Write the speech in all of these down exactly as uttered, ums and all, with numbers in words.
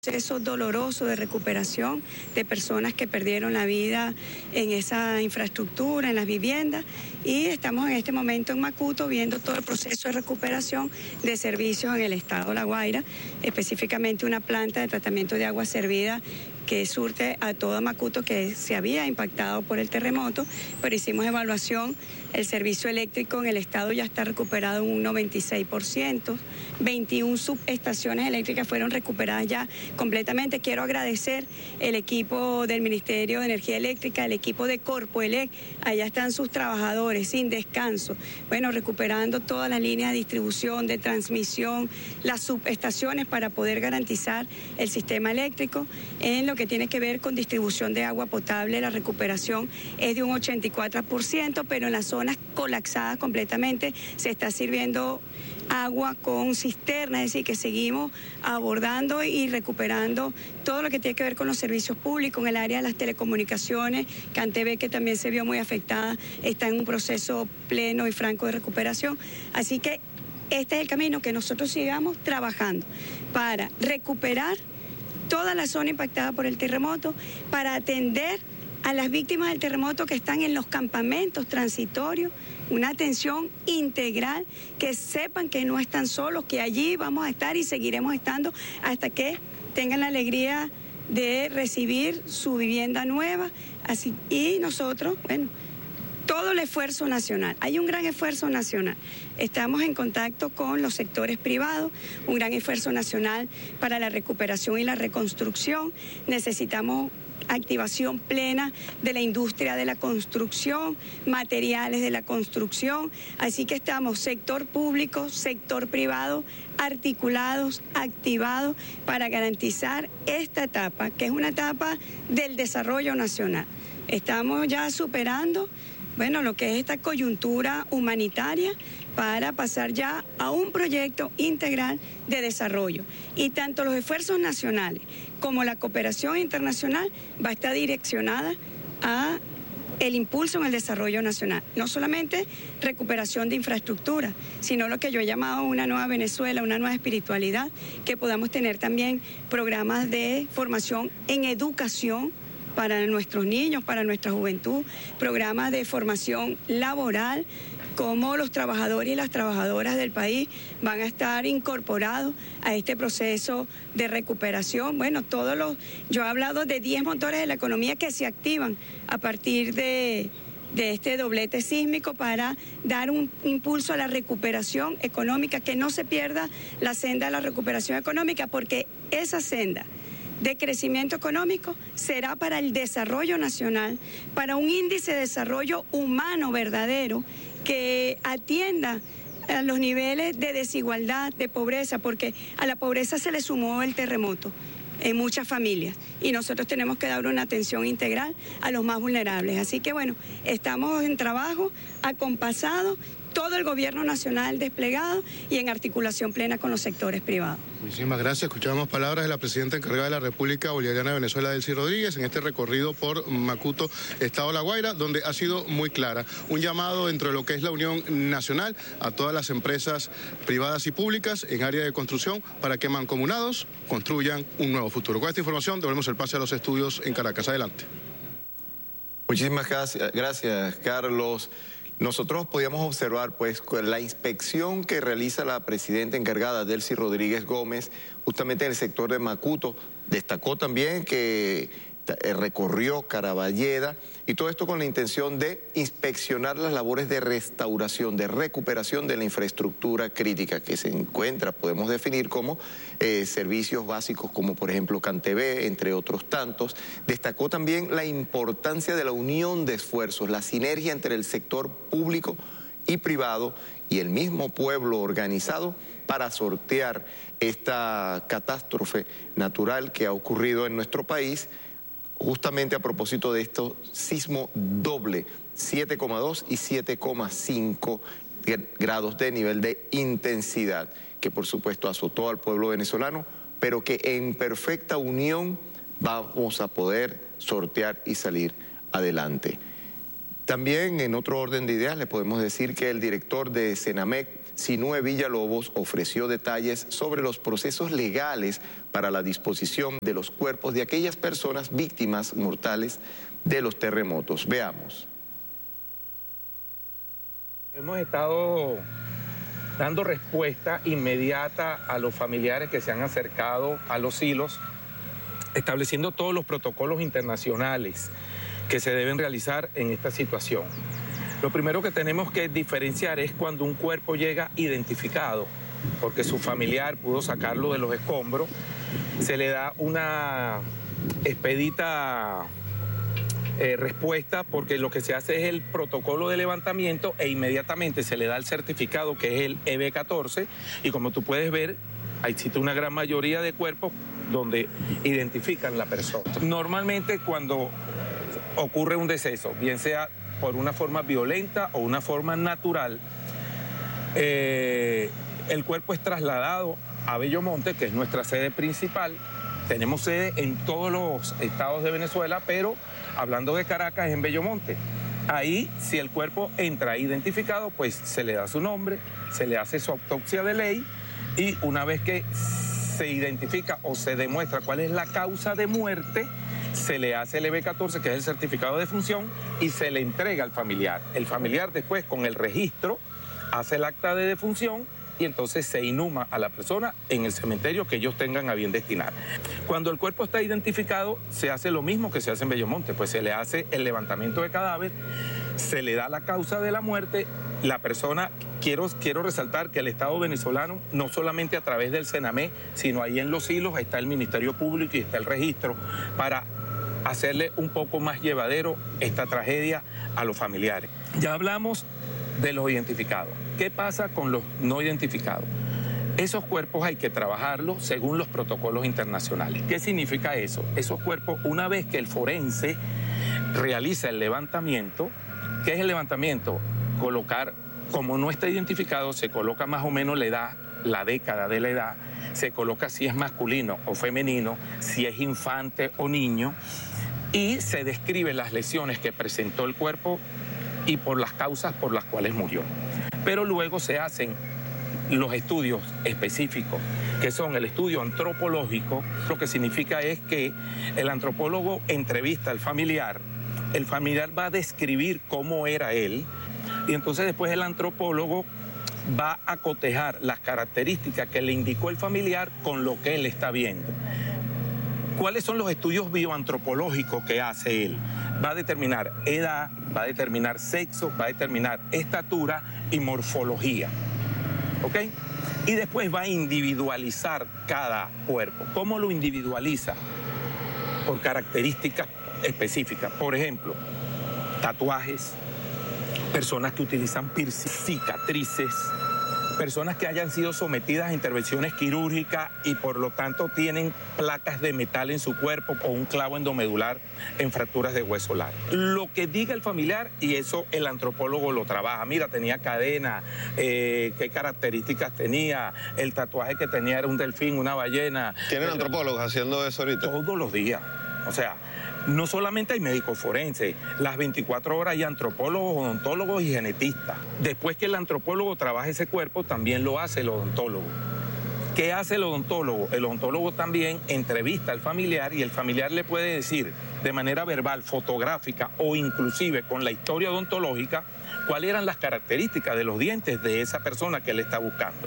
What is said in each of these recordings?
proceso doloroso de recuperación de personas que perdieron la vida en esa infraestructura, en las viviendas, y estamos en este momento en Macuto viendo todo el proceso de recuperación de servicios en el estado de La Guaira, específicamente una planta de tratamiento de agua servida que surte a todo Macuto, que se había impactado por el terremoto, pero hicimos evaluación. El servicio eléctrico en el estado ya está recuperado en un noventa y seis por ciento, veintiuna subestaciones eléctricas fueron recuperadas ya completamente. Quiero agradecer el equipo del Ministerio de Energía Eléctrica, el equipo de Corpoelec, allá están sus trabajadores sin descanso, bueno, recuperando todas las líneas de distribución, de transmisión, las subestaciones para poder garantizar el sistema eléctrico. En lo que tiene que ver con distribución de agua potable, la recuperación es de un ochenta y cuatro por ciento, pero en las zonas colapsadas completamente se está sirviendo agua con cisterna, es decir, que seguimos abordando y recuperando todo lo que tiene que ver con los servicios públicos. En el área de las telecomunicaciones, Cantv, que también se vio muy afectada, está en un proceso pleno y franco de recuperación. Así que este es el camino, que nosotros sigamos trabajando para recuperar toda la zona impactada por el terremoto, para atender a las víctimas del terremoto que están en los campamentos transitorios, una atención integral, que sepan que no están solos, que allí vamos a estar y seguiremos estando hasta que tengan la alegría de recibir su vivienda nueva. Así, y nosotros, bueno, todo el esfuerzo nacional, hay un gran esfuerzo nacional. Estamos en contacto con los sectores privados, un gran esfuerzo nacional para la recuperación y la reconstrucción. Necesitamos activación plena de la industria de la construcción, materiales de la construcción, así que estamos sector público, sector privado, articulados, activados para garantizar esta etapa, que es una etapa del desarrollo nacional. Estamos ya superando, bueno, lo que es esta coyuntura humanitaria para pasar ya a un proyecto integral de desarrollo. Y tanto los esfuerzos nacionales como la cooperación internacional va a estar direccionada a el impulso en el desarrollo nacional. No solamente recuperación de infraestructura, sino lo que yo he llamado una nueva Venezuela, una nueva espiritualidad, que podamos tener también programas de formación en educación para nuestros niños, para nuestra juventud, programas de formación laboral, cómo los trabajadores y las trabajadoras del país van a estar incorporados a este proceso de recuperación. Bueno, todos los, yo he hablado de diez motores de la economía que se activan a partir de, de este doblete sísmico para dar un impulso a la recuperación económica, que no se pierda la senda de la recuperación económica, porque esa senda de crecimiento económico será para el desarrollo nacional, para un índice de desarrollo humano verdadero que atienda a los niveles de desigualdad, de pobreza, porque a la pobreza se le sumó el terremoto en muchas familias y nosotros tenemos que dar una atención integral a los más vulnerables. Así que bueno, estamos en trabajo acompasado, todo el gobierno nacional desplegado y en articulación plena con los sectores privados. Muchísimas gracias. Escuchamos palabras de la presidenta encargada de la República Bolivariana de Venezuela, Delcy Rodríguez, en este recorrido por Macuto, estado de La Guaira, donde ha sido muy clara. Un llamado dentro de lo que es la Unión Nacional a todas las empresas privadas y públicas en área de construcción para que mancomunados construyan un nuevo futuro. Con esta información devolvemos el pase a los estudios en Caracas. Adelante. Muchísimas gracias, gracias Carlos. Nosotros podíamos observar pues la inspección que realiza la presidenta encargada, Delcy Rodríguez Gómez, justamente en el sector de Macuto. Destacó también que recorrió Caraballeda y todo esto con la intención de inspeccionar las labores de restauración, de recuperación de la infraestructura crítica que se encuentra, podemos definir como eh, servicios básicos como por ejemplo Cantv, entre otros tantos. Destacó también la importancia de la unión de esfuerzos, la sinergia entre el sector público y privado y el mismo pueblo organizado para sortear esta catástrofe natural que ha ocurrido en nuestro país, justamente a propósito de esto sismo doble, siete coma dos y siete coma cinco grados de nivel de intensidad, que por supuesto azotó al pueblo venezolano, pero que en perfecta unión vamos a poder sortear y salir adelante. También en otro orden de ideas le podemos decir que el director de Senamec, Sinúe Villalobos ofreció detalles sobre los procesos legales para la disposición de los cuerpos de aquellas personas víctimas mortales de los terremotos. Veamos. Hemos estado dando respuesta inmediata a los familiares que se han acercado a los silos, estableciendo todos los protocolos internacionales que se deben realizar en esta situación. Lo primero que tenemos que diferenciar es cuando un cuerpo llega identificado, porque su familiar pudo sacarlo de los escombros, se le da una expedita eh, respuesta, porque lo que se hace es el protocolo de levantamiento e inmediatamente se le da el certificado, que es el E B catorce, y como tú puedes ver, existe una gran mayoría de cuerpos donde identifican la persona. Normalmente cuando ocurre un deceso, bien sea por una forma violenta o una forma natural, eh, el cuerpo es trasladado a Bellomonte, que es nuestra sede principal. Tenemos sede en todos los estados de Venezuela, pero hablando de Caracas es en Bellomonte. Ahí, si el cuerpo entra identificado, pues se le da su nombre, se le hace su autopsia de ley y una vez que se identifica o se demuestra cuál es la causa de muerte, se le hace el E B catorce, que es el certificado de defunción, y se le entrega al familiar. El familiar después, con el registro, hace el acta de defunción y entonces se inhuma a la persona en el cementerio que ellos tengan a bien destinar. Cuando el cuerpo está identificado, se hace lo mismo que se hace en Bellomonte, pues se le hace el levantamiento de cadáver, se le da la causa de la muerte. La persona, quiero, quiero resaltar que el Estado venezolano, no solamente a través del Senamé, sino ahí en los silos está el Ministerio Público y está el registro, para hacerle un poco más llevadero esta tragedia a los familiares. Ya hablamos de los identificados. ¿Qué pasa con los no identificados? Esos cuerpos hay que trabajarlos según los protocolos internacionales. ¿Qué significa eso? Esos cuerpos, una vez que el forense realiza el levantamiento, ¿qué es el levantamiento? Colocar, como no está identificado, se coloca más o menos la edad, la década de la edad, se coloca si es masculino o femenino, si es infante o niño, y se describen las lesiones que presentó el cuerpo y por las causas por las cuales murió. Pero luego se hacen los estudios específicos, que son el estudio antropológico. Lo que significa es que el antropólogo entrevista al familiar, el familiar va a describir cómo era él, y entonces después el antropólogo va a cotejar las características que le indicó el familiar con lo que él está viendo. ¿Cuáles son los estudios bioantropológicos que hace él? Va a determinar edad, va a determinar sexo, va a determinar estatura y morfología. ¿Ok? Y después va a individualizar cada cuerpo. ¿Cómo lo individualiza? Por características específicas. Por ejemplo, tatuajes, personas que utilizan piercing, cicatrices, personas que hayan sido sometidas a intervenciones quirúrgicas y por lo tanto tienen placas de metal en su cuerpo o un clavo endomedular en fracturas de hueso largo. Lo que diga el familiar, y eso el antropólogo lo trabaja. Mira, tenía cadena, eh, qué características tenía, el tatuaje que tenía era un delfín, una ballena. ¿Tienen antropólogos haciendo eso ahorita? Todos los días. O sea, no solamente hay médicos forenses, las veinticuatro horas hay antropólogos, odontólogos y genetistas. Después que el antropólogo trabaja ese cuerpo, también lo hace el odontólogo. ¿Qué hace el odontólogo? El odontólogo también entrevista al familiar y el familiar le puede decir de manera verbal, fotográfica o inclusive con la historia odontológica cuáles eran las características de los dientes de esa persona que él está buscando.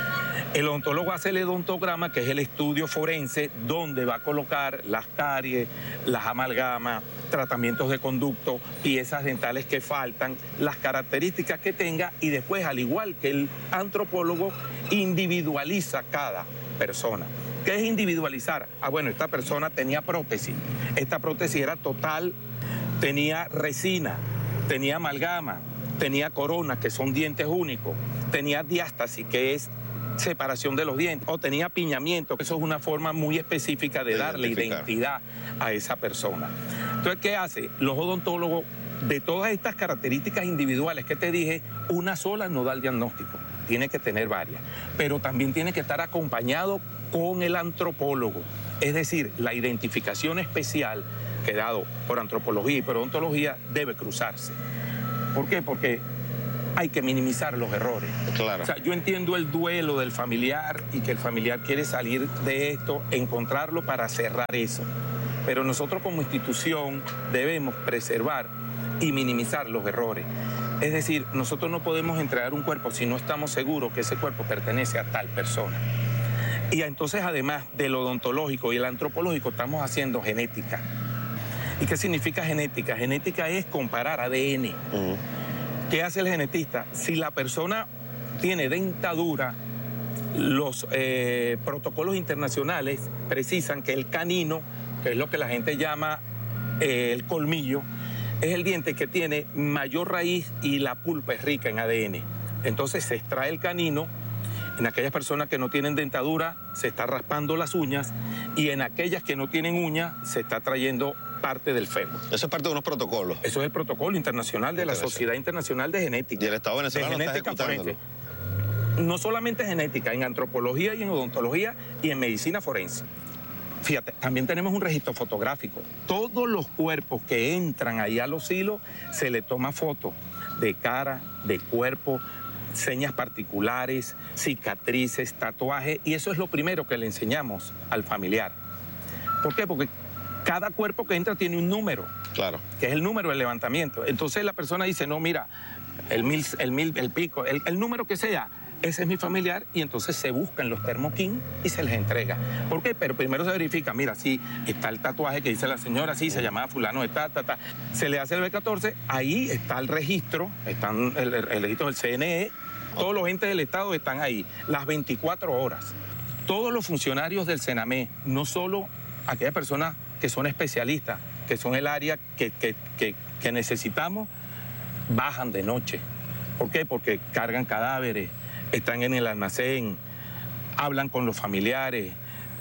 El odontólogo hace el odontograma, que es el estudio forense, donde va a colocar las caries, las amalgamas, tratamientos de conducto, piezas dentales que faltan, las características que tenga, y después, al igual que el antropólogo, individualiza cada persona. ¿Qué es individualizar? Ah, bueno, esta persona tenía prótesis. Esta prótesis era total, tenía resina, tenía amalgama, tenía corona, que son dientes únicos, tenía diástasis, que es separación de los dientes, o tenía apiñamiento. Eso es una forma muy específica de, de darle identidad a esa persona. Entonces, ¿qué hace? Los odontólogos, de todas estas características individuales que te dije, una sola no da el diagnóstico, tiene que tener varias, pero también tiene que estar acompañado con el antropólogo, es decir, la identificación especial que dado por antropología y por odontología debe cruzarse. ¿Por qué? Porque hay que minimizar los errores. Claro. O sea, yo entiendo el duelo del familiar y que el familiar quiere salir de esto, encontrarlo para cerrar eso. Pero nosotros como institución debemos preservar y minimizar los errores. Es decir, nosotros no podemos entregar un cuerpo si no estamos seguros que ese cuerpo pertenece a tal persona. Y entonces, además del odontológico y el antropológico, estamos haciendo genética. ¿Y qué significa genética? Genética es comparar A D N. Uh-huh. ¿Qué hace el genetista? Si la persona tiene dentadura, los eh, protocolos internacionales precisan que el canino, que es lo que la gente llama eh, el colmillo, es el diente que tiene mayor raíz y la pulpa es rica en A D N. Entonces se extrae el canino. En aquellas personas que no tienen dentadura se está raspando las uñas y en aquellas que no tienen uñas se está trayendo parte del fémur. Eso es parte de unos protocolos. Eso es el protocolo internacional de la Sociedad Internacional de Genética. Y el Estado venezolano de está ejecutándolo. No solamente genética, en antropología y en odontología y en medicina forense. Fíjate, también tenemos un registro fotográfico. Todos los cuerpos que entran ahí a los hilos se le toma foto de cara, de cuerpo, señas particulares, cicatrices, tatuajes, y eso es lo primero que le enseñamos al familiar. ¿Por qué? Porque cada cuerpo que entra tiene un número, claro, que es el número del levantamiento. Entonces la persona dice, no, mira, el mil, el mil, el pico, el, el número que sea, ese es mi familiar, y entonces se buscan los termoquín y se les entrega. ¿Por qué? Pero primero se verifica, mira, sí, está el tatuaje que dice la señora, sí, se llamaba fulano de ta, ta, ta. Se le hace el B catorce, ahí está el registro, están el, el, el registro del C N E, todos los entes del Estado están ahí, las veinticuatro horas. Todos los funcionarios del Senamé, no solo aquellas personas que son especialistas, que son el área que, que, que, que necesitamos, bajan de noche. ¿Por qué? Porque cargan cadáveres, están en el almacén, hablan con los familiares,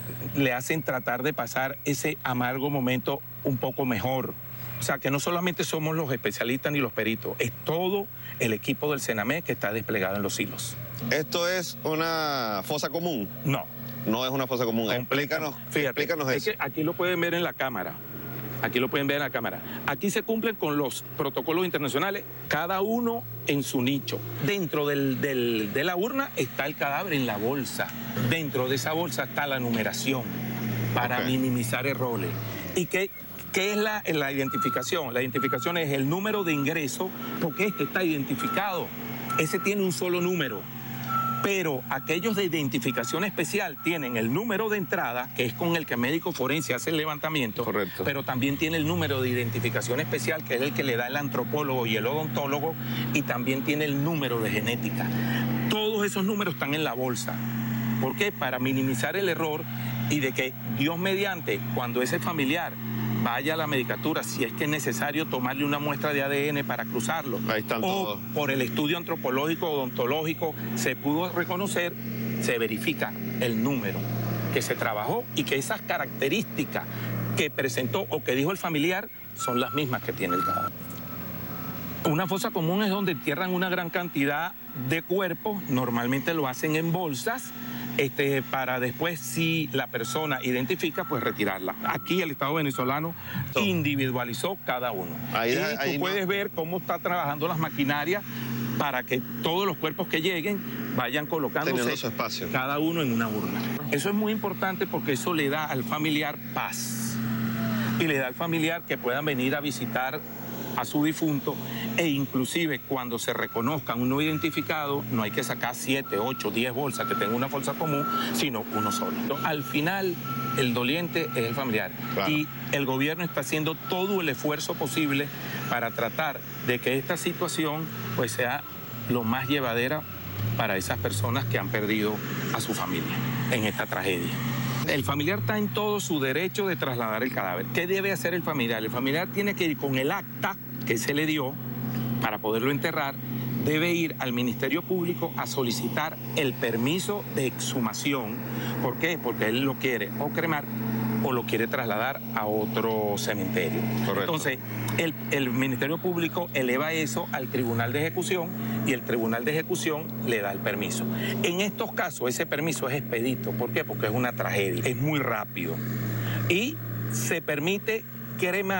le hacen tratar de pasar ese amargo momento un poco mejor. O sea, que no solamente somos los especialistas ni los peritos, es todo el equipo del Senamé que está desplegado en los hilos. ¿Esto es una fosa común? No. No es una fosa común. Explícanos, Fíjate, explícanos es eso. que aquí lo pueden ver en la cámara. Aquí lo pueden ver en la cámara. Aquí se cumplen con los protocolos internacionales, cada uno en su nicho. Dentro del, del, de la urna está el cadáver en la bolsa. Dentro de esa bolsa está la numeración para okay. minimizar errores. ¿Y qué, qué es la, la identificación? La identificación es el número de ingreso, porque este está identificado. Ese tiene un solo número. Pero aquellos de identificación especial tienen el número de entrada, que es con el que el médico forense hace el levantamiento. Correcto. Pero también tiene el número de identificación especial, que es el que le da el antropólogo y el odontólogo, y también tiene el número de genética. Todos esos números están en la bolsa. ¿Por qué? Para minimizar el error y de que Dios mediante, cuando ese familiar vaya a la medicatura, si es que es necesario tomarle una muestra de A D N para cruzarlo. Ahí están o todos. Por el estudio antropológico, odontológico, se pudo reconocer, se verifica el número que se trabajó y que esas características que presentó o que dijo el familiar son las mismas que tiene el cadáver. Una fosa común es donde entierran una gran cantidad de cuerpos, normalmente lo hacen en bolsas, Este, para después, si la persona identifica, pues retirarla. Aquí el Estado venezolano so, individualizó cada uno. Ahí, y ahí tú no. puedes ver cómo está trabajando las maquinarias para que todos los cuerpos que lleguen vayan colocándose su espacio. cada uno en una urna. Eso es muy importante porque eso le da al familiar paz y le da al familiar que puedan venir a visitar a su difunto, e inclusive cuando se reconozcan un no identificado, no hay que sacar siete, ocho, diez bolsas que tengan una bolsa común, sino uno solo. Al final, el doliente es el familiar. Claro. Y el gobierno está haciendo todo el esfuerzo posible para tratar de que esta situación pues sea lo más llevadera para esas personas que han perdido a su familia en esta tragedia. El familiar está en todo su derecho de trasladar el cadáver. ¿Qué debe hacer el familiar? El familiar tiene que ir con el acta que se le dio para poderlo enterrar, debe ir al Ministerio Público a solicitar el permiso de exhumación. ¿Por qué? Porque él lo quiere o cremar o lo quiere trasladar a otro cementerio. Correcto. Entonces, el, el Ministerio Público eleva eso al Tribunal de Ejecución y el Tribunal de Ejecución le da el permiso. En estos casos, ese permiso es expedito. ¿Por qué? Porque es una tragedia, es muy rápido. Y se permite cremar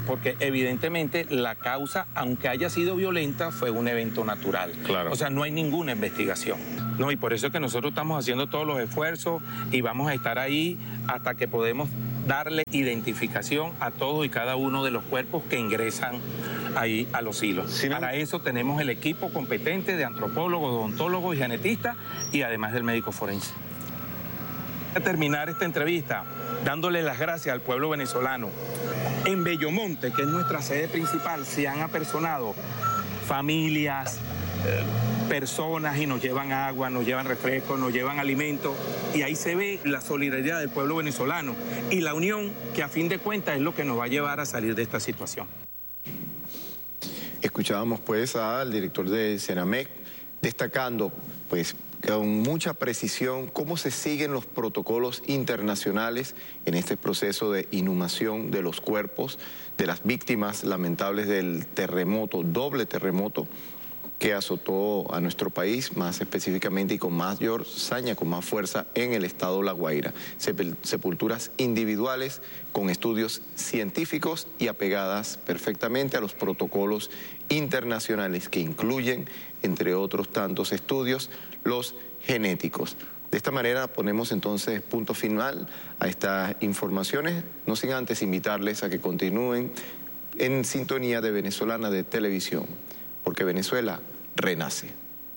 porque evidentemente la causa, aunque haya sido violenta, fue un evento natural. Claro. O sea, no hay ninguna investigación. No, y por eso es que nosotros estamos haciendo todos los esfuerzos y vamos a estar ahí hasta que podemos darle identificación a todos y cada uno de los cuerpos que ingresan ahí a los hilos. Sí, ¿no? Para eso tenemos el equipo competente de antropólogos, odontólogos y genetistas y además del médico forense. Voy a terminar esta entrevista dándole las gracias al pueblo venezolano. En Bellomonte, que es nuestra sede principal, se han apersonado familias, eh, personas y nos llevan agua, nos llevan refrescos, nos llevan alimentos y ahí se ve la solidaridad del pueblo venezolano y la unión que a fin de cuentas es lo que nos va a llevar a salir de esta situación. Escuchábamos pues al director de Senamec destacando pues con mucha precisión cómo se siguen los protocolos internacionales en este proceso de inhumación de los cuerpos de las víctimas lamentables del terremoto, doble terremoto que azotó a nuestro país, más específicamente y con mayor saña, con más fuerza en el estado La Guaira. Sepulturas individuales con estudios científicos y apegadas perfectamente a los protocolos internacionales que incluyen, entre otros tantos estudios, los genéticos. De esta manera ponemos entonces punto final a estas informaciones, no sin antes invitarles a que continúen en sintonía de Venezolana de Televisión, porque Venezuela renace.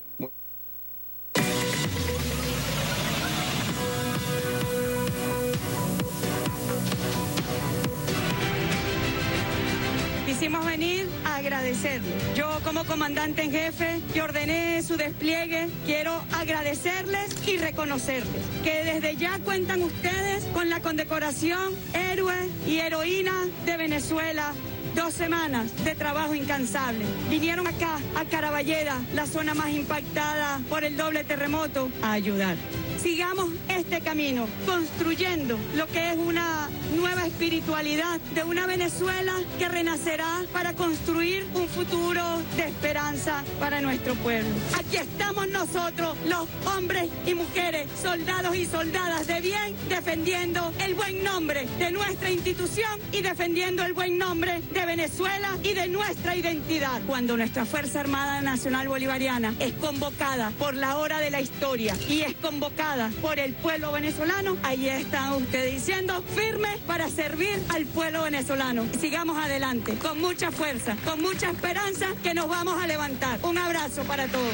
Quisimos venir a agradecerle. Yo como comandante en jefe que ordené su despliegue, quiero agradecerles y reconocerles que desde ya cuentan ustedes con la condecoración Héroe y Heroína de Venezuela. Dos semanas de trabajo incansable. Vinieron acá, a Caraballeda, la zona más impactada por el doble terremoto, a ayudar. Sigamos este camino, construyendo lo que es una nueva espiritualidad de una Venezuela que renacerá para construir un futuro de esperanza para nuestro pueblo. Aquí estamos nosotros, los hombres y mujeres, soldados y soldadas de bien, defendiendo el buen nombre de nuestra institución y defendiendo el buen nombre de Venezuela y de nuestra identidad. Cuando nuestra Fuerza Armada Nacional Bolivariana es convocada por la hora de la historia y es convocada por el pueblo venezolano, ahí están ustedes diciendo firmes para servir al pueblo venezolano. Sigamos adelante, con mucha fuerza, con mucha esperanza, que nos vamos a levantar. Un abrazo para todos.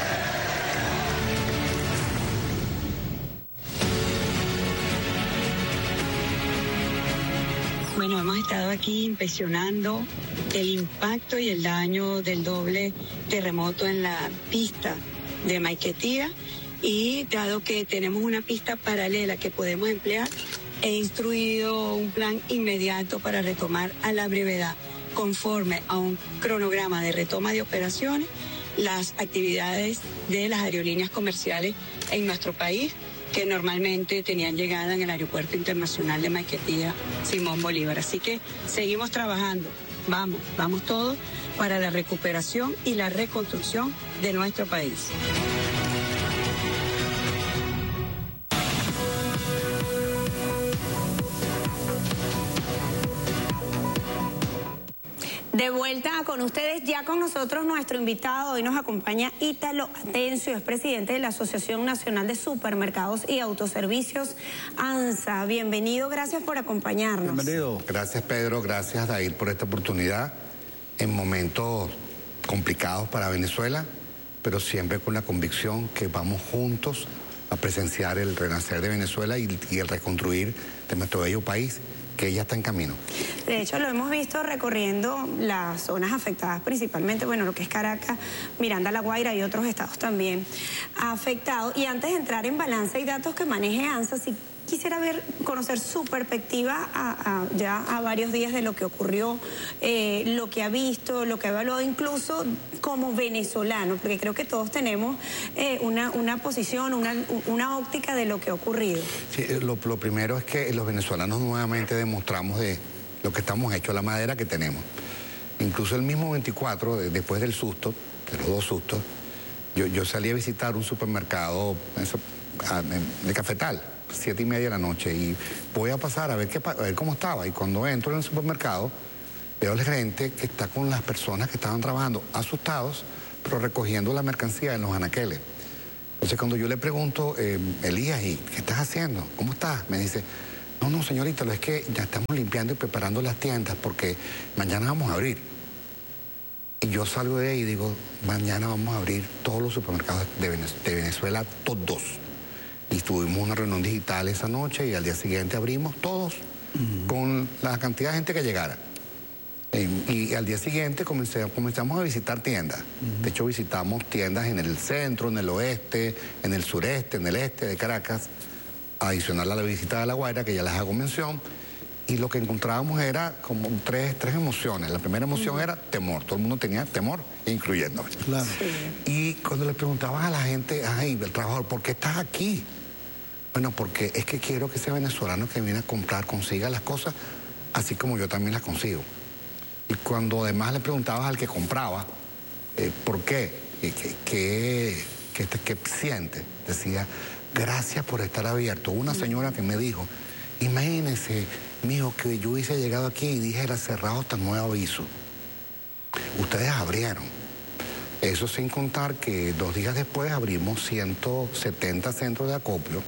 Bueno, hemos estado aquí inspeccionando el impacto y el daño del doble terremoto en la pista de Maiquetía. Y dado que tenemos una pista paralela que podemos emplear, he instruido un plan inmediato para retomar a la brevedad, conforme a un cronograma de retoma de operaciones, las actividades de las aerolíneas comerciales en nuestro país, que normalmente tenían llegada en el Aeropuerto Internacional de Maiquetía Simón Bolívar. Así que seguimos trabajando, vamos, vamos todos para la recuperación y la reconstrucción de nuestro país. De vuelta con ustedes, ya con nosotros nuestro invitado. Hoy nos acompaña Ítalo Atencio, es presidente de la Asociación Nacional de Supermercados y Autoservicios, ANSA. Bienvenido, gracias por acompañarnos. Bienvenido. Gracias, Pedro, gracias, Dair, por esta oportunidad en momentos complicados para Venezuela, pero siempre con la convicción que vamos juntos a presenciar el renacer de Venezuela y, y el reconstruir de nuestro bello país, que ya está en camino. De hecho, lo hemos visto recorriendo las zonas afectadas, principalmente, bueno, lo que es Caracas, Miranda, La Guaira y otros estados también afectados. Y antes de entrar en balance y datos que maneje ANSA, sí quisiera ver, conocer su perspectiva a, a, ya a varios días de lo que ocurrió, eh, lo que ha visto, lo que ha evaluado, incluso como venezolano, porque creo que todos tenemos eh, una, una posición, una, una óptica de lo que ha ocurrido. Sí, lo, lo primero es que los venezolanos nuevamente demostramos de lo que estamos hechos, la madera que tenemos. Incluso el mismo veinticuatro, después del susto, de los dos sustos, yo, yo salí a visitar un supermercado de Cafetal, siete y media de la noche, y voy a pasar a ver, qué, a ver cómo estaba. Y cuando entro en el supermercado, veo al gerente que está con las personas que estaban trabajando, asustados, pero recogiendo la mercancía en los anaqueles. Entonces cuando yo le pregunto, eh, Elías, ¿y qué estás haciendo? ¿Cómo estás? Me dice, no, no, señorita, lo es que ya estamos limpiando y preparando las tiendas porque mañana vamos a abrir. Y yo salgo de ahí y digo, mañana vamos a abrir todos los supermercados de Venezuela, de Venezuela todos. Y tuvimos una reunión digital esa noche y al día siguiente abrimos todos uh-huh. con la cantidad de gente que llegara. Y, y al día siguiente comencé, comenzamos a visitar tiendas. Uh-huh. De hecho, visitamos tiendas en el centro, en el oeste, en el sureste, en el este de Caracas, adicional a la visita de La Guaira, que ya les hago mención. Y lo que encontrábamos era como tres, tres emociones. La primera emoción uh-huh. era temor. Todo el mundo tenía temor, incluyéndome. Claro. Sí. Y cuando le preguntaban a la gente, ay, el trabajador, ¿por qué estás aquí? Bueno, porque es que quiero que ese venezolano que viene a comprar consiga las cosas así como yo también las consigo. Y cuando además le preguntabas al que compraba, eh, ¿por qué? ¿Qué, qué, qué, qué siente? Decía, gracias por estar abierto. Una señora que me dijo, imagínense, mijo, que yo hubiese llegado aquí y dijera cerrado hasta nuevo aviso. Ustedes abrieron. Eso sin contar que dos días después abrimos ciento setenta centros de acopio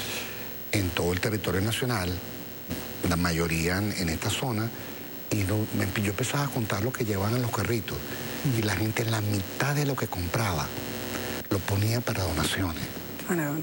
en todo el territorio nacional, la mayoría en, en esta zona, y lo, me, yo empezaba a contar lo que llevaban en los carritos, mm. y la gente la mitad de lo que compraba lo ponía para donaciones. Bueno.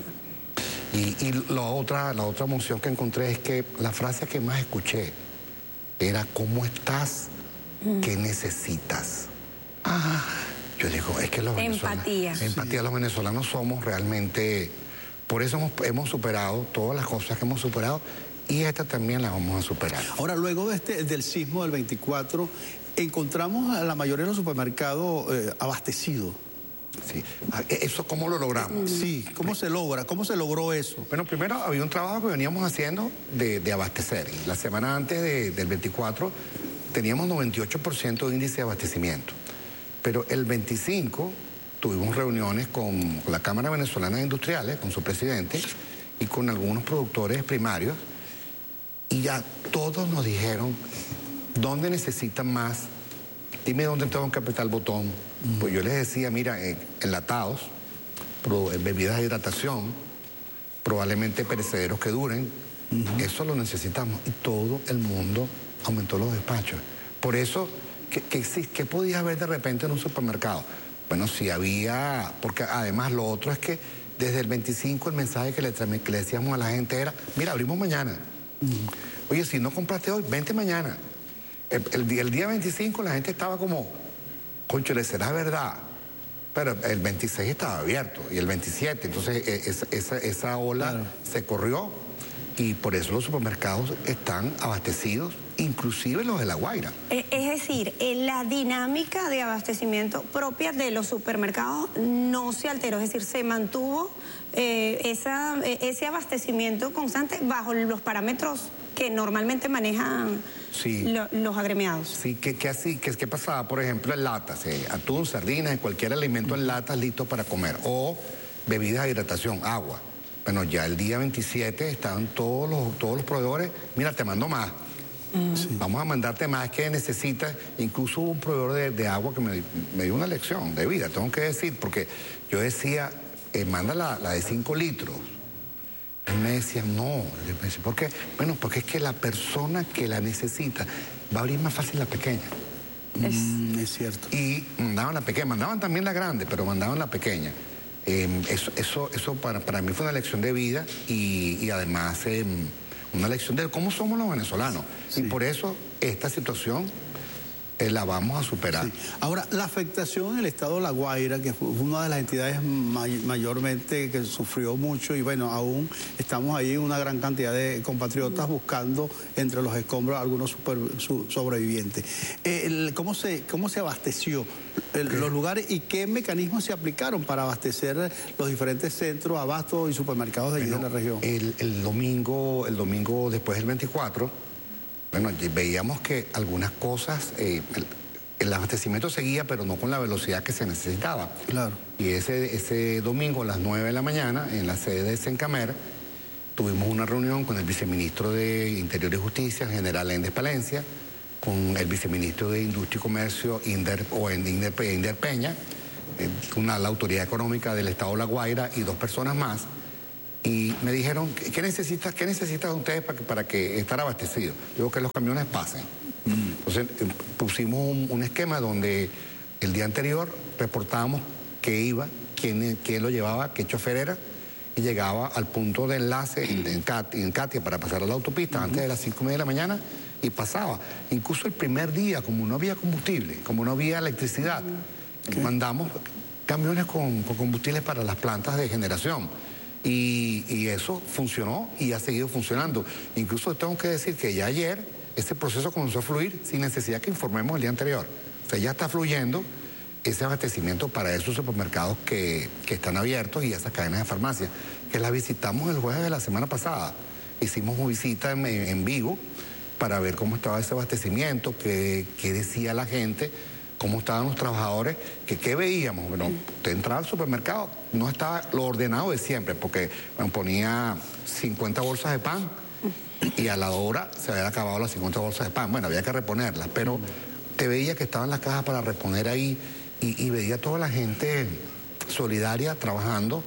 Y, y la, otra, la otra emoción que encontré es que la frase que más escuché era, ¿cómo estás? Mm. ¿Qué necesitas? Ah, yo digo, es que los venezolanos... Empatía. Empatía, sí. Los venezolanos somos realmente... Por eso hemos, hemos superado todas las cosas que hemos superado y esta también la vamos a superar. Ahora, luego de este, del sismo del veinticuatro, encontramos a la mayoría de los supermercados eh, abastecidos. Sí. ¿Eso cómo lo logramos? Sí, ¿cómo se logra? ¿Cómo se logró eso? Bueno, primero había un trabajo que veníamos haciendo de, de abastecer. La semana antes de, del veinticuatro teníamos noventa y ocho por ciento de índice de abastecimiento. Pero el veinticinco... tuvimos reuniones con la Cámara Venezolana de Industriales, con su presidente, y con algunos productores primarios, y ya todos nos dijeron, ¿dónde necesitan más? Dime dónde tengo que apretar el botón. Mm. Pues yo les decía, mira, eh, enlatados, bebidas de hidratación, probablemente perecederos que duren, mm-hmm. eso lo necesitamos. Y todo el mundo aumentó los despachos. Por eso, ¿qué, qué, qué podía haber de repente en un supermercado? Bueno, sí había, porque además lo otro es que desde el veinticinco el mensaje que le, que le decíamos a la gente era, mira, abrimos mañana. Mm. Oye, si no compraste hoy, vente mañana. El, el, el día veinticinco la gente estaba como, cónchale, será verdad. Pero el veintiséis estaba abierto y el veintisiete, entonces esa, esa, esa ola claro. se corrió y por eso los supermercados están abastecidos, inclusive los de La Guaira. Es decir, la dinámica de abastecimiento propia de los supermercados no se alteró, es decir, se mantuvo eh, esa, ese abastecimiento constante bajo los parámetros que normalmente manejan sí. lo, los agremiados. Sí, que, que así, que, que pasaba, por ejemplo, en latas, eh, atún, sardinas, cualquier alimento en latas listo para comer, o bebidas de hidratación, agua. Bueno, ya el día veintisiete estaban todos los, todos los proveedores, mira, te mando más. Mm. Sí. Vamos a mandarte más que necesitas. Incluso hubo un proveedor de, de agua que me, me dio una lección de vida, tengo que decir, porque yo decía, eh, manda la, la de cinco litros. Él me decía, no. Yo me decía, ¿por qué? Bueno, porque es que la persona que la necesita va a abrir más fácil la pequeña. Es, mm, es cierto. Y mandaban la pequeña, mandaban también la grande, pero mandaban la pequeña. Eh, eso eso, eso para, para mí fue una lección de vida y, y además eh, una lección de cómo somos los venezolanos. Sí. Y por eso esta situación eh, la vamos a superar. Sí. Ahora, la afectación en el estado de La Guaira, que fue una de las entidades may mayormente que sufrió mucho, y bueno, aún estamos ahí una gran cantidad de compatriotas buscando entre los escombros algunos super, su, sobrevivientes. Eh, el, ¿cómo, se, ¿Cómo se abasteció el, los lugares y qué mecanismos se aplicaron para abastecer los diferentes centros, abastos y supermercados de, bueno, de la región? El, el, domingo, el domingo después del veinticuatro, bueno, veíamos que algunas cosas, eh, el, el abastecimiento seguía, pero no con la velocidad que se necesitaba. Claro. Y ese, ese domingo a las nueve de la mañana, en la sede de Sencamer, tuvimos una reunión con el viceministro de Interior y Justicia, general Endes Palencia, con el viceministro de Industria y Comercio, Inder, o en Inder, Inder Peña, eh, una, la autoridad económica del Estado de La Guaira y dos personas más. Y me dijeron, ¿qué necesitas, qué necesitan ustedes para que, para que estar abastecidos? Digo, que los camiones pasen. Mm. Entonces pusimos un, un esquema donde el día anterior reportábamos qué iba, quién, quién lo llevaba, qué chofer era, y llegaba al punto de enlace en, en, Cat, en Katia para pasar a la autopista uh-huh. antes de las cinco y media de la mañana y pasaba. Incluso el primer día, como no había combustible, como no había electricidad, uh-huh. mandamos camiones con, con combustibles para las plantas de generación. Y, y eso funcionó y ha seguido funcionando. Incluso tengo que decir que ya ayer ese proceso comenzó a fluir sin necesidad que informemos el día anterior. O sea, ya está fluyendo ese abastecimiento para esos supermercados que, que están abiertos y esas cadenas de farmacia, que las visitamos el jueves de la semana pasada. Hicimos una visita en, en Vigo para ver cómo estaba ese abastecimiento, qué, qué decía la gente, cómo estaban los trabajadores, que qué veíamos. Bueno, usted entraba al supermercado, no estaba lo ordenado de siempre, porque bueno, ponía cincuenta bolsas de pan y a la hora se habían acabado las cincuenta bolsas de pan. Bueno, había que reponerlas, pero te veía que estaban las cajas para reponer ahí y, y veía toda la gente solidaria trabajando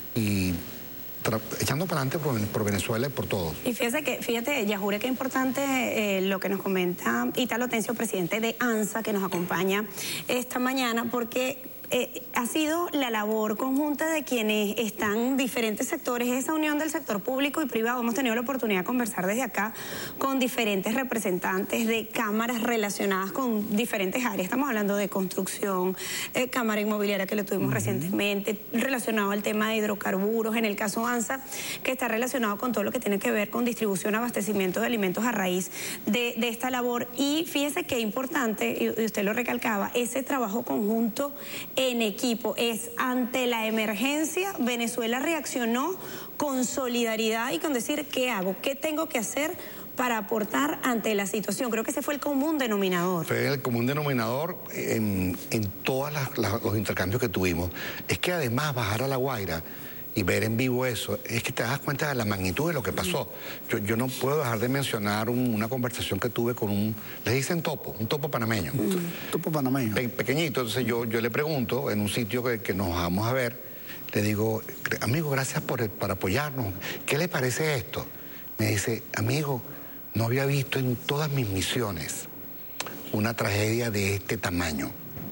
y tra echando para adelante por, por Venezuela y por todos. Y fíjate que, fíjate, Yajure, qué importante eh, lo que nos comenta Italo Tencio, presidente de ANSA, que nos acompaña esta mañana, porque Eh, ha sido la labor conjunta de quienes están en diferentes sectores, esa unión del sector público y privado. Hemos tenido la oportunidad de conversar desde acá con diferentes representantes de cámaras relacionadas con diferentes áreas. Estamos hablando de construcción, eh, cámara inmobiliaria que lo tuvimos uh-huh. recientemente, relacionado al tema de hidrocarburos, en el caso ANSA, que está relacionado con todo lo que tiene que ver con distribución, abastecimiento de alimentos a raíz de, de esta labor. Y fíjese qué importante, y usted lo recalcaba, ese trabajo conjunto en equipo. Es ante la emergencia, Venezuela reaccionó con solidaridad y con decir, ¿qué hago? ¿Qué tengo que hacer para aportar ante la situación? Creo que ese fue el común denominador. Fue el común denominador en, en todos los intercambios que tuvimos. Es que además bajar a La Guaira y ver en vivo eso, es que te das cuenta de la magnitud de lo que pasó. Yo, yo no puedo dejar de mencionar un, una conversación que tuve con un, les dicen topo, un topo panameño. Mm, topo panameño. Pe pequeñito, entonces yo, yo le pregunto, en un sitio que, que nos vamos a ver, le digo, amigo, gracias por, por apoyarnos, ¿qué le parece esto? Me dice, amigo, no había visto en todas mis misiones una tragedia de este tamaño.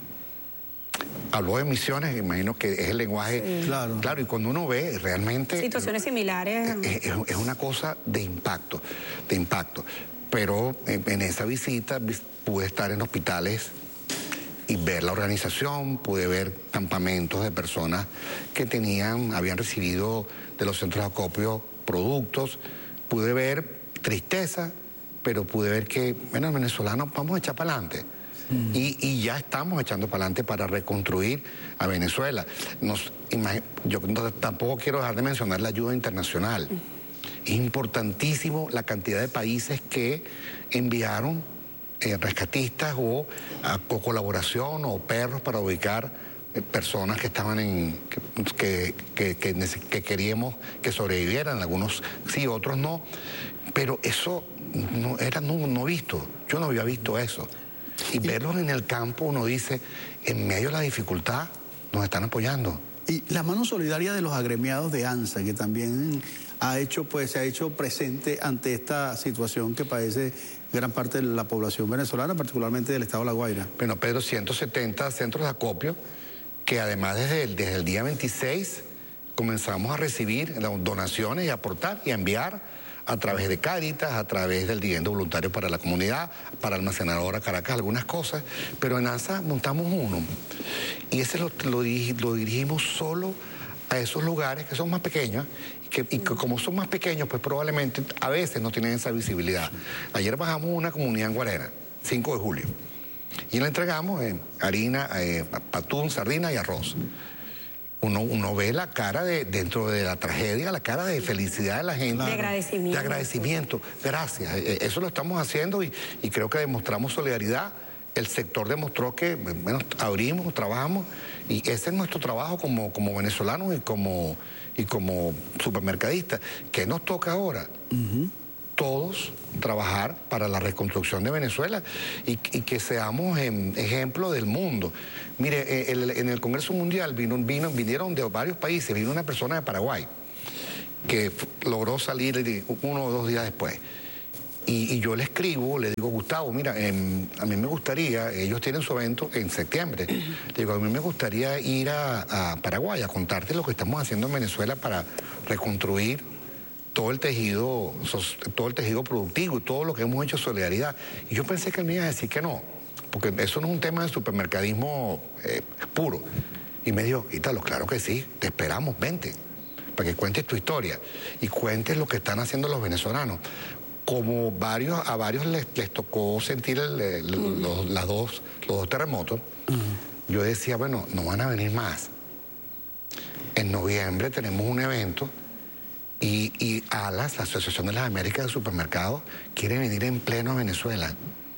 Habló de misiones, imagino que es el lenguaje. Sí. Claro. Claro, y cuando uno ve realmente. Situaciones similares. Es, es, es una cosa de impacto, de impacto. Pero en, en esa visita pude estar en hospitales y ver la organización, pude ver campamentos de personas que tenían, habían recibido de los centros de acopio productos, pude ver tristeza, pero pude ver que, bueno, los venezolanos vamos a echar para adelante. Mm. Y, y ya estamos echando para adelante para reconstruir a Venezuela. Nos, yo tampoco quiero dejar de mencionar la ayuda internacional. Mm. Es importantísimo la cantidad de países que enviaron eh, rescatistas o, a, o colaboración o perros para ubicar eh, personas que estaban en que, que, que, que, que queríamos que sobrevivieran, algunos sí, otros no, pero eso no era no, no visto. Yo no había visto eso. Y verlos en el campo, uno dice, en medio de la dificultad, nos están apoyando. Y la mano solidaria de los agremiados de ANSA, que también ha hecho, pues, se ha hecho presente ante esta situación que padece gran parte de la población venezolana, particularmente del estado de La Guaira. Bueno, Pedro, ciento setenta centros de acopio, que además desde el, desde el día veintiséis comenzamos a recibir donaciones y a aportar y a enviar a través de Cáritas, a través del dividendo voluntario para la comunidad, para Almacenadora Caracas, algunas cosas, pero en ANSA montamos uno. Y ese lo, lo, lo dirigimos solo a esos lugares que son más pequeños, y que, y que como son más pequeños, pues probablemente a veces no tienen esa visibilidad. Ayer bajamos una comunidad en Guarena, cinco de julio, y le entregamos eh, harina, eh, patún, sardina y arroz. Uno, uno ve la cara de, dentro de la tragedia, la cara de felicidad de la gente. De agradecimiento. De agradecimiento. Gracias. Eso lo estamos haciendo y, y creo que demostramos solidaridad. El sector demostró que, bueno, abrimos, trabajamos y ese es nuestro trabajo como, como venezolanos y como, y como supermercadistas. ¿Qué nos toca ahora? Uh-huh. todos trabajar para la reconstrucción de Venezuela y, y que seamos en, ejemplo del mundo. Mire, el, en el Congreso Mundial vino, vino, vinieron de varios países, vino una persona de Paraguay que logró salir uno o dos días después. Y, y yo le escribo, le digo, Gustavo, mira, eh, a mí me gustaría, ellos tienen su evento en septiembre, le digo, a mí me gustaría ir a, a Paraguay a contarte lo que estamos haciendo en Venezuela para reconstruir todo el tejido, todo el tejido productivo y todo lo que hemos hecho solidaridad. Y yo pensé que él me iba a decir que no, porque eso no es un tema de supermercadismo eh, puro. Y me dijo, Ítalo, claro que sí, te esperamos, vente, para que cuentes tu historia y cuentes lo que están haciendo los venezolanos. Como varios, a varios les, les tocó sentir el, el, uh-huh. los, las dos, los dos terremotos, uh-huh. yo decía, bueno, no van a venir más. En noviembre tenemos un evento y, y ALAS, la Asociación de las Américas de Supermercados, quiere venir en pleno a Venezuela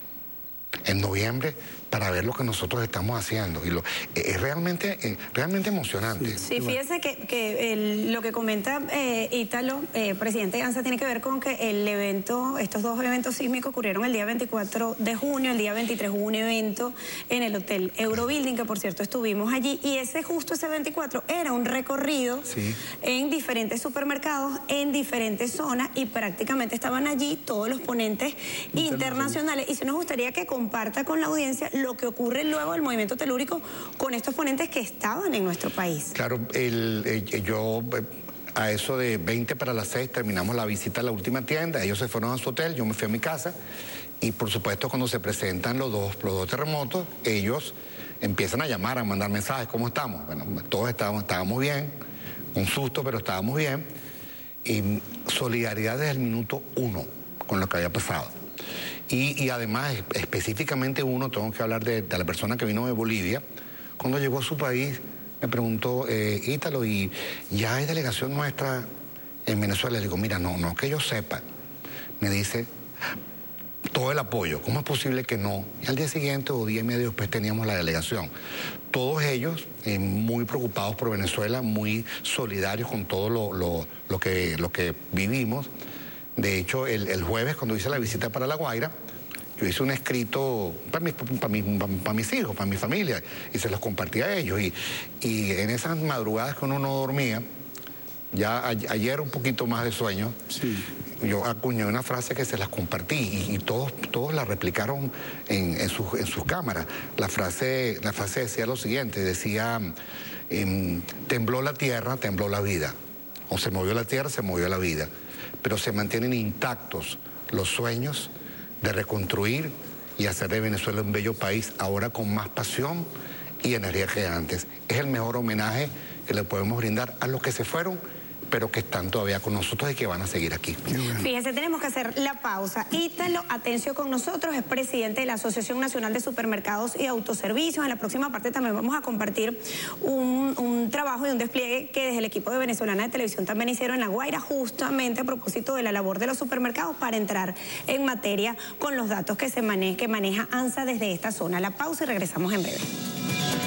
en noviembre para ver lo que nosotros estamos haciendo. Y lo, es realmente, eh, realmente emocionante. Sí, fíjese que, que el, lo que comenta eh, Ítalo, eh, presidente ANSA, tiene que ver con que el evento, estos dos eventos sísmicos ocurrieron el día veinticuatro de junio, el día veintitrés hubo un evento en el Hotel Eurobuilding, que por cierto estuvimos allí, y ese justo ese veinticuatro era un recorrido sí. en diferentes supermercados, en diferentes zonas, y prácticamente estaban allí todos los ponentes internacionales. Y si nos gustaría que comparta con la audiencia lo que ocurre luego del movimiento telúrico con estos ponentes que estaban en nuestro país. Claro, el, el, yo a eso de veinte para las seis terminamos la visita a la última tienda, ellos se fueron a su hotel, yo me fui a mi casa y por supuesto cuando se presentan los dos, los dos terremotos, ellos empiezan a llamar, a mandar mensajes, ¿cómo estamos? Bueno, todos estábamos, estábamos bien, un susto, pero estábamos bien, y solidaridad desde el minuto uno con lo que había pasado. Y, y además, específicamente uno, tengo que hablar de, de la persona que vino de Bolivia. Cuando llegó a su país, me preguntó, eh, Ítalo, ¿y ya hay delegación nuestra en Venezuela? Le digo, mira, no, no que yo sepa. Me dice, todo el apoyo, ¿cómo es posible que no? Y al día siguiente o día y medio después teníamos la delegación. Todos ellos eh, muy preocupados por Venezuela, muy solidarios con todo lo, lo, lo, que, lo que vivimos. De hecho, el, el jueves, cuando hice la visita para La Guaira, yo hice un escrito para mis, para mis, para mis hijos, para mi familia, y se los compartí a ellos. Y, y en esas madrugadas que uno no dormía, ya a, ayer un poquito más de sueño, sí. yo acuñé una frase que se las compartí y, y todos, todos la replicaron en, en, sus, en sus cámaras. La frase, la frase decía lo siguiente, decía, eh, tembló la tierra, tembló la vida. O se movió la tierra, se movió la vida. Pero se mantienen intactos los sueños de reconstruir y hacer de Venezuela un bello país, ahora con más pasión y energía que antes. Es el mejor homenaje que le podemos brindar a los que se fueron, pero que están todavía con nosotros y que van a seguir aquí. Fíjese, tenemos que hacer la pausa. Ítalo Atencio con nosotros, es presidente de la Asociación Nacional de Supermercados y Autoservicios. En la próxima parte también vamos a compartir un, un trabajo y un despliegue que desde el equipo de Venezolana de Televisión también hicieron en La Guaira, justamente a propósito de la labor de los supermercados, para entrar en materia con los datos que, se mane que maneja ANSA desde esta zona. La pausa y regresamos en breve.